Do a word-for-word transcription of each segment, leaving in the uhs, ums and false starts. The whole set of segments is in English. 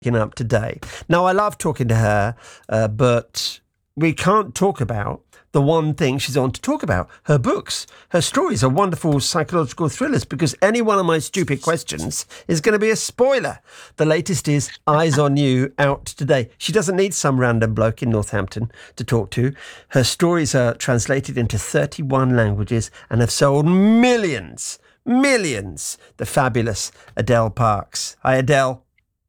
Waking Up Today. Now, I love talking to her, uh, but we can't talk about the one thing she's on to talk about, her books. Her stories are wonderful psychological thrillers, because any one of my stupid questions is going to be a spoiler. The latest is Eyes on You, out today. She doesn't need some random bloke in Northampton to talk to. Her stories are translated into thirty-one languages and have sold millions, millions. The fabulous Adele Parks. Hi, Adele.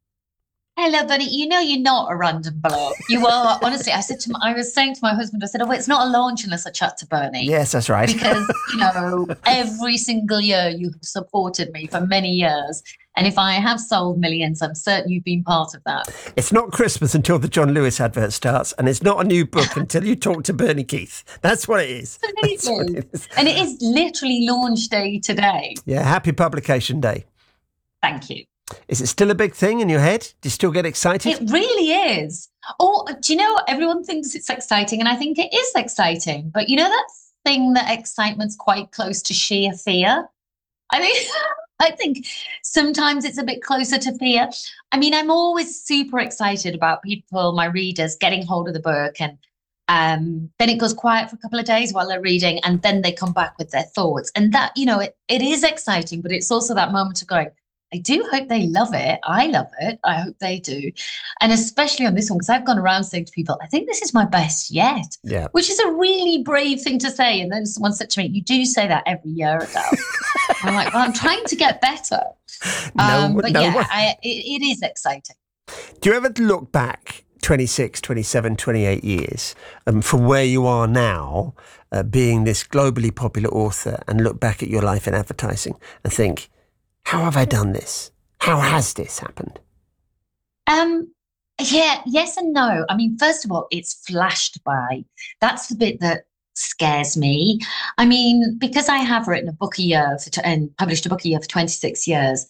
Hello, buddy. You know you're not a random bloke. You are, honestly. I said to my, I was saying to my husband, I said, oh, it's not a launch unless I chat to Bernie. Yes, that's right. Because, you know, every single year you have supported me for many years. And if I have sold millions, I'm certain you've been part of that. It's not Christmas until the John Lewis advert starts, and it's not a new book until you talk to Bernie Keith. That's what it is. Absolutely. It is. And it is literally launch day today. Yeah, happy publication day. Thank you. Is it still a big thing in your head? Do you still get excited? It really is. Oh, do you know, everyone thinks it's exciting, and I think it is exciting. But you know that thing that excitement's quite close to sheer fear? I mean, I think sometimes it's a bit closer to fear. I mean, I'm always super excited about people, my readers, getting hold of the book, and um, then it goes quiet for a couple of days while they're reading, and then they come back with their thoughts. And that, you know, it, it is exciting, but it's also that moment of going, I do hope they love it. I love it. I hope they do. And especially on this one, because I've gone around saying to people, I think this is my best yet, yeah. which is a really brave thing to say. And then someone said to me, you do say that every year ago. I'm like, well, I'm trying to get better. No, um, but no yeah, one... I, it, it is exciting. Do you ever look back twenty-six, twenty-seven, twenty-eight years um, from where you are now, uh, being this globally popular author, and look back at your life in advertising and think, how have I done this? How has this happened? Um, yeah, yes and no. I mean, first of all, it's flashed by. That's the bit that scares me. I mean, because I have written a book a year for, and published a book a year for twenty-six years,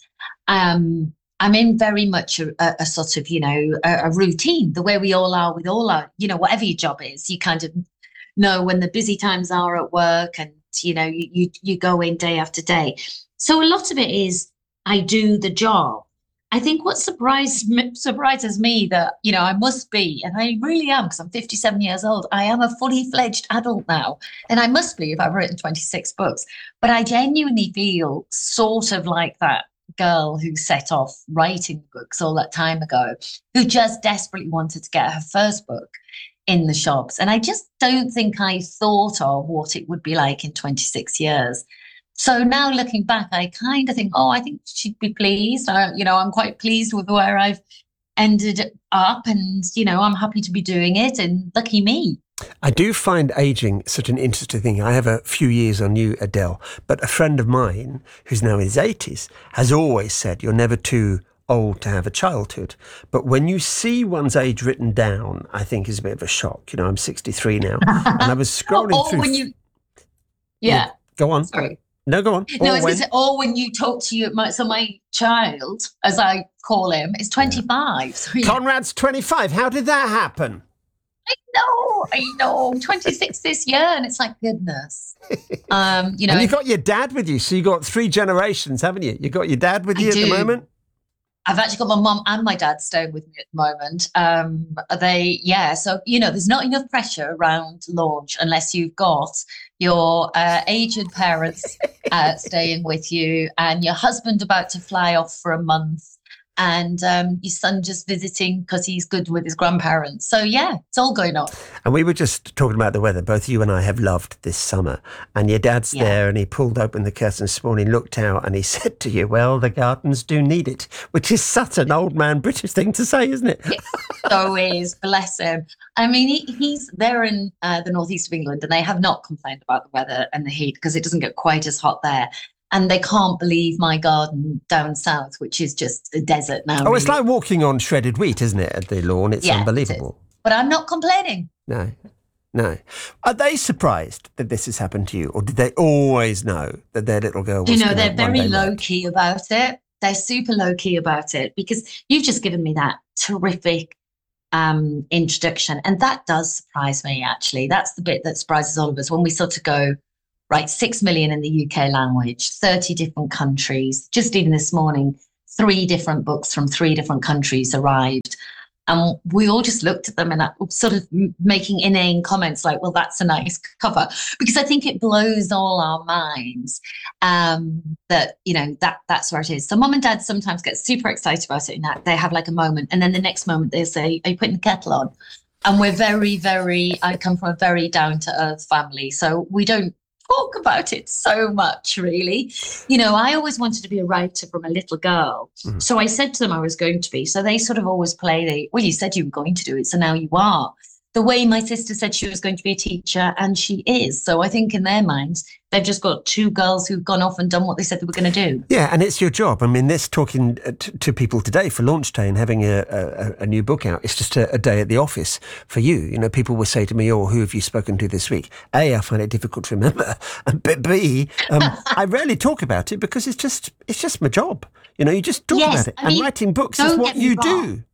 um, I'm in very much a, a, a sort of, you know, a, a routine, the way we all are with all our, you know, whatever your job is, you kind of know when the busy times are at work, and, you know, you, you, you go in day after day. So a lot of it is I do the job. I think what surprised, surprises me that, you know, I must be, and I really am, because I'm fifty-seven years old, I am a fully fledged adult now. And I must be if I've written twenty-six books. But I genuinely feel sort of like that girl who set off writing books all that time ago, who just desperately wanted to get her first book in the shops. And I just don't think I thought of what it would be like in twenty-six years. So now looking back, I kind of think, oh, I think she'd be pleased. I, you know, I'm quite pleased with where I've ended up, and, you know, I'm happy to be doing it, and lucky me. I do find aging such an interesting thing. I have a few years on you, Adele, but a friend of mine who's now in his eighties has always said you're never too old to have a childhood. But when you see one's age written down, I think is a bit of a shock. You know, I'm sixty-three now, and I was scrolling oh, through. When you... Yeah. yeah. Go on. Sorry. No, go on. No, or, it's when... say, or when you talk to you, my, so my child, as I call him, is twenty-five. Yeah. So, yeah. Conrad's twenty-five. How did that happen? I know, I know. twenty-six this year, and it's like, goodness. Um, you know, and you got your dad with you, so you got three generations, haven't you? You got your dad with you I at do. the moment. I've actually got my mum and my dad staying with me at the moment. Um, they, yeah. So, you know, there's not enough pressure around launch unless you've got your uh, aged parents uh, staying with you, and your husband about to fly off for a month, and um, your son just visiting because he's good with his grandparents. So, yeah, it's all going on. And we were just talking about the weather. Both you and I have loved this summer. And your dad's yeah. there, and he pulled open the curtain this morning, looked out, and he said to you, well, the gardens do need it, which is such an old man British thing to say, isn't it? It so is, bless him. I mean, he, he's there in uh, the northeast of England, and they have not complained about the weather and the heat because it doesn't get quite as hot there. And they can't believe my garden down south, which is just a desert now. Oh, really. It's like walking on shredded wheat, isn't it, at the lawn? It's yeah, unbelievable. It but I'm not complaining. No, no. Are they surprised that this has happened to you? Or did they always know that their little girl was You know, they're very low-key about it. They're super low-key about it, because you've just given me that terrific um, introduction. And that does surprise me, actually. That's the bit that surprises all of us when we sort of go, right, six million in the U K language, thirty different countries. Just even this morning, three different books from three different countries arrived. And we all just looked at them and sort of making inane comments like, well, that's a nice cover. Because I think it blows all our minds um, that, you know, that that's where it is. So mum and dad sometimes get super excited about it and that they have like a moment. And then the next moment they say, are you putting the kettle on? And we're very, very, I come from a very down to earth family. So we don't talk about it so much, really. You know, I always wanted to be a writer from a little girl. Mm-hmm. So I said to them I was going to be. So they sort of always play the, well, you said you were going to do it, so now you are. The way my sister said she was going to be a teacher, and she is. So I think in their minds, they've just got two girls who've gone off and done what they said they were going to do. Yeah, and it's your job. I mean, this talking to, to people today for launch day and having a, a, a new book out, it's just a, a day at the office for you. You know, people will say to me, oh, who have you spoken to this week? A, I find it difficult to remember. And B, um, I rarely talk about it because it's just it's just my job. You know, you just talk yes, about it. I And mean, writing books is what you wrong. do.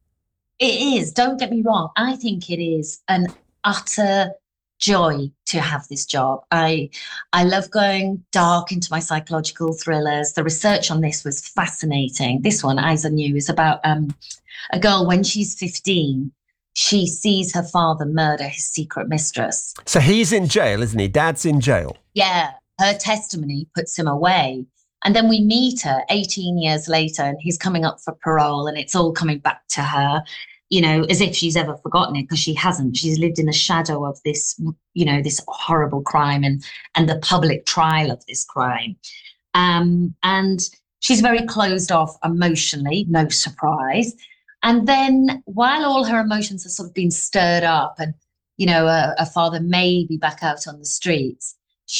It is. Don't get me wrong. I think it is an utter joy to have this job. I I love going dark into my psychological thrillers. The research on this was fascinating. This one, Eyes on You, is about um, a girl when she's fifteen. She sees her father murder his secret mistress. So he's in jail, isn't he? Dad's in jail. Yeah. Her testimony puts him away. And then we meet her eighteen years later and he's coming up for parole and it's all coming back to her, you know, as if she's ever forgotten it, because she hasn't. She's lived in the shadow of this, you know, this horrible crime and, and the public trial of this crime. Um, and she's very closed off emotionally, no surprise. And then while all her emotions are sort of being stirred up and, you know, a, a father may be back out on the streets,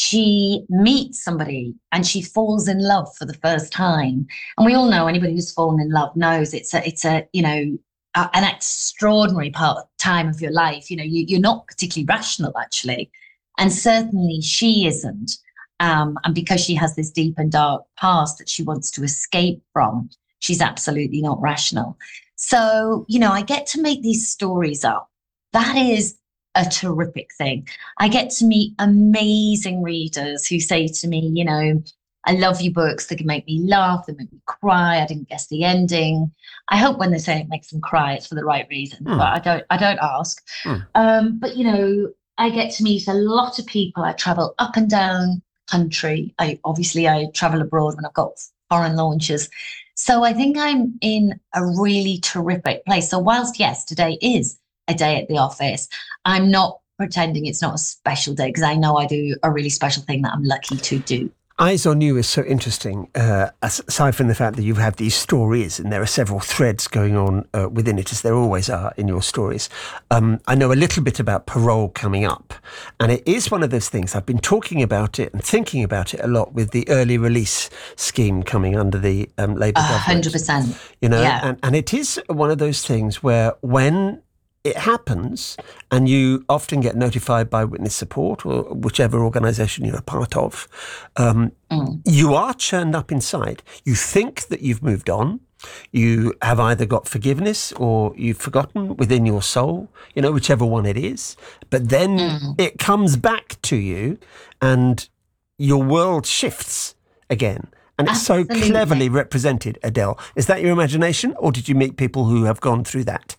she meets somebody and she falls in love for the first time. And we all know, anybody who's fallen in love knows it's a, it's a, you know, a, an extraordinary part time of your life. You know, you, you're not particularly rational, actually. And certainly she isn't. Um, and because she has this deep and dark past that she wants to escape from, she's absolutely not rational. So, you know, I get to make these stories up. That is a terrific thing. I get to meet amazing readers who say to me, you know, I love your books. They can make me laugh. They make me cry. I didn't guess the ending. I hope when they say it makes them cry, it's for the right reason. Mm. But I don't. I don't ask. Mm. Um, but you know, I get to meet a lot of people. I travel up and down country. I obviously I travel abroad when I've got foreign launches. So I think I'm in a really terrific place. So whilst yes, today is a day at the office, I'm not pretending it's not a special day because I know I do a really special thing that I'm lucky to do. Eyes on You is so interesting, uh, aside from the fact that you have these stories and there are several threads going on uh, within it, as there always are in your stories. Um, I know a little bit about parole coming up, and it is one of those things. I've been talking about it and thinking about it a lot with the early release scheme coming under the um, Labour government. one hundred percent. You know, yeah. and, and it is one of those things where when it happens, and you often get notified by Witness Support or whichever organisation you're a part of, um, mm. you are churned up inside. You think that you've moved on. You have either got forgiveness or you've forgotten within your soul, you know, whichever one it is. But then mm. it comes back to you and your world shifts again. And it's Absolutely. So cleverly represented, Adele. Is that your imagination, or did you meet people who have gone through that?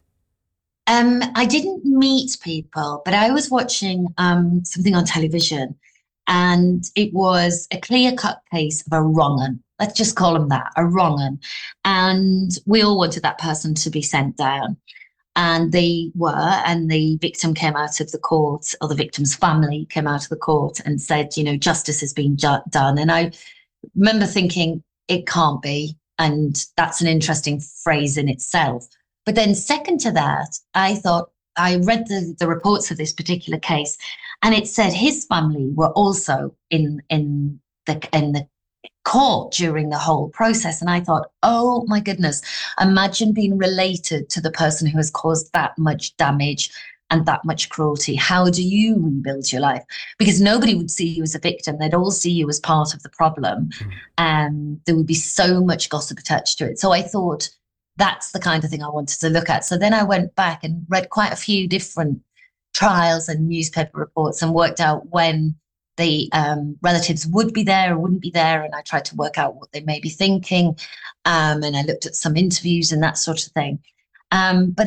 Um, I didn't meet people, but I was watching um, something on television, and it was a clear-cut case of a wrong-un. Let's just call him that, a wrong-un. And we all wanted that person to be sent down. And they were, and the victim came out of the court, or the victim's family came out of the court and said, you know, justice has been ju- done. And I remember thinking, it can't be. And that's an interesting phrase in itself. But then second to that, I thought, I read the, the reports of this particular case, and it said his family were also in, in, the, in the court during the whole process. And I thought, oh my goodness, imagine being related to the person who has caused that much damage and that much cruelty. How do you rebuild your life? Because nobody would see you as a victim. They'd all see you as part of the problem. Mm. And there would be so much gossip attached to it. So I thought, that's the kind of thing I wanted to look at. So then I went back and read quite a few different trials and newspaper reports and worked out when the um, relatives would be there or wouldn't be there, and I tried to work out what they may be thinking, um, and I looked at some interviews and that sort of thing. Um, but